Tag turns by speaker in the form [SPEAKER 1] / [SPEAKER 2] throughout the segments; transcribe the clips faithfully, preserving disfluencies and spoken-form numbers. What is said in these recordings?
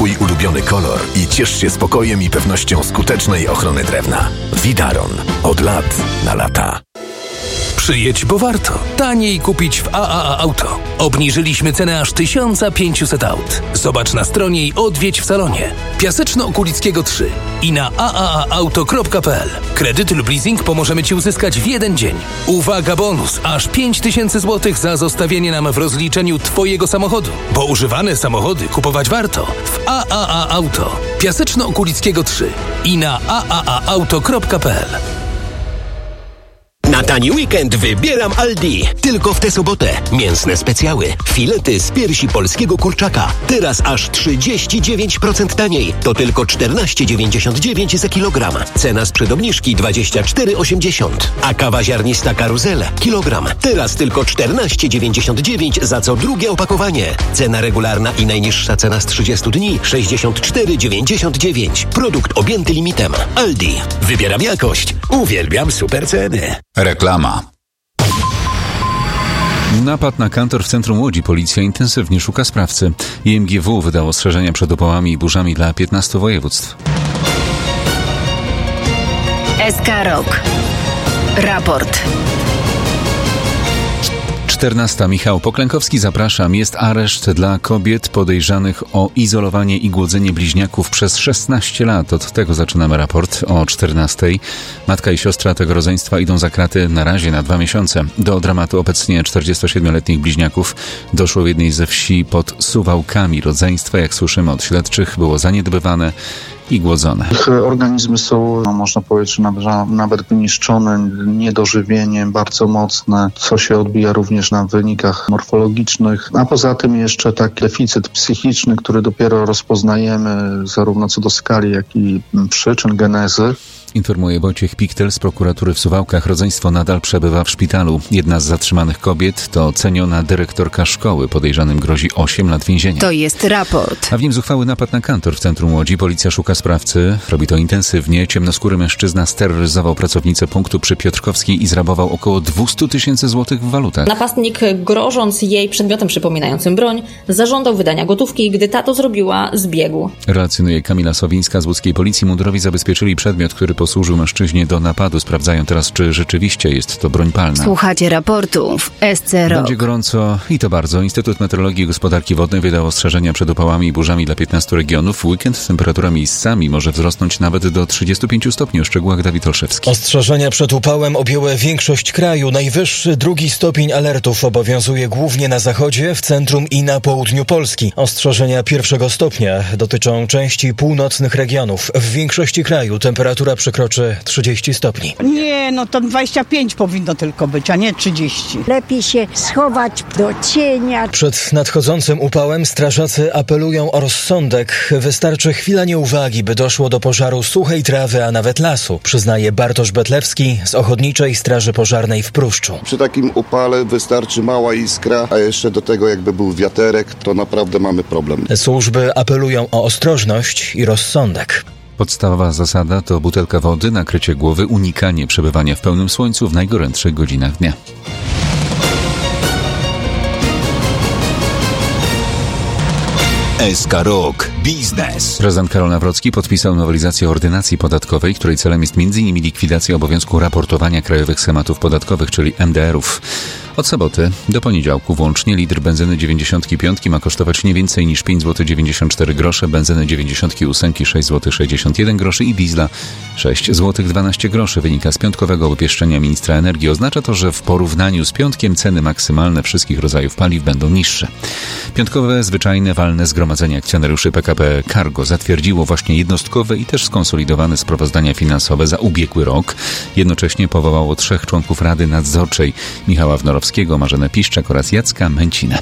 [SPEAKER 1] swój ulubiony kolor i ciesz się spokojem i pewnością skutecznej ochrony drewna. Widaron. Od lat na lata.
[SPEAKER 2] Przyjedź, bo warto. Taniej kupić w A A A Auto. Obniżyliśmy cenę aż tysiąc pięćset aut. Zobacz na stronie i odwiedź w salonie. Piaseczno-Okulickiego trzy i na a a a auto kropka p l. Kredyt lub leasing pomożemy Ci uzyskać w jeden dzień. Uwaga, bonus! Aż pięć tysięcy złotych za zostawienie nam w rozliczeniu Twojego samochodu. Bo używane samochody kupować warto w A A A Auto. Piaseczno-Okulickiego trzy i na a a a auto kropka p l.
[SPEAKER 3] Na tani weekend wybieram Aldi. Tylko w tę sobotę mięsne specjały. Filety z piersi polskiego kurczaka. Teraz aż trzydzieści dziewięć procent taniej. To tylko czternaście dziewięćdziesiąt dziewięć za kilogram. Cena sprzed obniżki dwadzieścia cztery osiemdziesiąt. A kawa ziarnista Karuzel kilogram. Teraz tylko czternaście dziewięćdziesiąt dziewięć za co drugie opakowanie. Cena regularna i najniższa cena z trzydziestu dni sześćdziesiąt cztery dziewięćdziesiąt dziewięć. Produkt objęty limitem. Aldi. Wybieram jakość. Uwielbiam super ceny.
[SPEAKER 4] Reklama. Napad na kantor w centrum Łodzi. Policja intensywnie szuka sprawcy. I M G W wydało ostrzeżenia przed upałami i burzami dla piętnastu województw.
[SPEAKER 5] S K Rok. Raport.
[SPEAKER 4] czternasta. Michał Poklękowski, zapraszam. Jest areszt dla kobiet podejrzanych o izolowanie i głodzenie bliźniaków przez szesnaście lat. Od tego zaczynamy raport o czternastej. Matka i siostra tego rodzeństwa idą za kraty na razie na dwa miesiące. Do dramatu obecnie czterdziestosiedmioletnich bliźniaków doszło w jednej ze wsi pod Suwałkami. Rodzeństwo, jak słyszymy od śledczych, było zaniedbywane i głodzone.
[SPEAKER 6] Ich organizmy są, no, można powiedzieć, nawet, nawet wyniszczone, niedożywienie bardzo mocne, co się odbija również na wynikach morfologicznych. A poza tym jeszcze taki deficyt psychiczny, który dopiero rozpoznajemy zarówno co do skali, jak i przyczyn, genezy.
[SPEAKER 4] Informuje Wojciech Piktel z prokuratury w Suwałkach. Rodzeństwo nadal przebywa w szpitalu. Jedna z zatrzymanych kobiet to ceniona dyrektorka szkoły. Podejrzanym grozi osiem lat więzienia.
[SPEAKER 5] To jest raport.
[SPEAKER 4] A w nim zuchwały napad na kantor w centrum Łodzi. Policja szuka sprawcy. Robi to intensywnie. Ciemnoskóry mężczyzna steroryzował pracownicę punktu przy Piotrkowskiej i zrabował około dwieście tysięcy złotych w walutach.
[SPEAKER 7] Napastnik, grożąc jej przedmiotem przypominającym broń, zażądał wydania gotówki, gdy ta to zrobiła, zbiegł.
[SPEAKER 4] Relacjonuje Kamila Sowińska z łódzkiej policji. Mundurowi zabezpieczyli przedmiot, który posłużył mężczyźnie do napadu. Sprawdzają teraz, czy rzeczywiście jest to broń palna.
[SPEAKER 5] Słuchacie raportu w S C Rok.
[SPEAKER 4] Będzie gorąco i to bardzo. Instytut Meteorologii i Gospodarki Wodnej wydał ostrzeżenia przed upałami i burzami dla piętnastu regionów. W weekend temperatura miejscami może wzrosnąć nawet do trzydziestu pięciu stopni. O szczegółach Dawid Olszewski.
[SPEAKER 8] Ostrzeżenia przed upałem objęły większość kraju. Najwyższy drugi stopień alertów obowiązuje głównie na zachodzie, w centrum i na południu Polski. Ostrzeżenia pierwszego stopnia dotyczą części północnych regionów. W większości kraju temperatura przekroczy trzydzieści stopni.
[SPEAKER 9] Nie, no to dwadzieścia pięć powinno tylko być, a nie trzydzieści.
[SPEAKER 10] Lepiej się schować do cienia.
[SPEAKER 8] Przed nadchodzącym upałem strażacy apelują o rozsądek. Wystarczy chwila nieuwagi, by doszło do pożaru suchej trawy, a nawet lasu, przyznaje Bartosz Betlewski z Ochotniczej Straży Pożarnej w Pruszczu.
[SPEAKER 11] Przy takim upale wystarczy mała iskra, a jeszcze do tego jakby był wiaterek, to naprawdę mamy problem.
[SPEAKER 8] Służby apelują o ostrożność i rozsądek.
[SPEAKER 4] Podstawowa zasada to butelka wody, nakrycie głowy, unikanie przebywania w pełnym słońcu w najgorętszych godzinach dnia.
[SPEAKER 1] S K Rok. Biznes.
[SPEAKER 4] Prezydent Karol Nawrocki podpisał nowelizację ordynacji podatkowej, której celem jest między innymi likwidacja obowiązku raportowania krajowych schematów podatkowych, czyli M D R-ów. Od soboty do poniedziałku włącznie litr benzyny dziewięćdziesiąt pięć ma kosztować nie więcej niż pięć złotych dziewięćdziesiąt cztery grosze, benzyny dziewięćdziesiąt osiem sześć złotych sześćdziesiąt jeden groszy i diesla sześć złotych dwanaście groszy. Wynika z piątkowego obwieszczenia ministra energii. Oznacza to, że w porównaniu z piątkiem ceny maksymalne wszystkich rodzajów paliw będą niższe. Piątkowe zwyczajne walne zgromadzenie akcjonariuszy P K P Cargo zatwierdziło właśnie jednostkowe i też skonsolidowane sprawozdania finansowe za ubiegły rok. Jednocześnie powołało trzech członków Rady Nadzorczej: Michała Wnorowskiego, Marzenę Piszczak oraz Jacka Męcinę.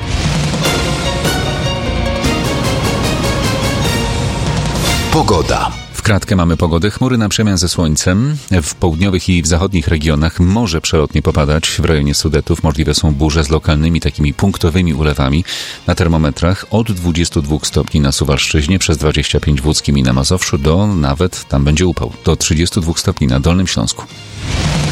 [SPEAKER 1] Pogoda.
[SPEAKER 4] W kratkę mamy pogodę. Chmury na przemian ze słońcem. W południowych i w zachodnich regionach może przelotnie popadać. W rejonie Sudetów możliwe są burze z lokalnymi takimi punktowymi ulewami. Na termometrach od dwudziestu dwóch stopni na Suwalszczyźnie, przez dwadzieścia pięć w Łódzkim i na Mazowszu, do nawet, tam będzie upał, do trzydziestu dwóch stopni na Dolnym Śląsku.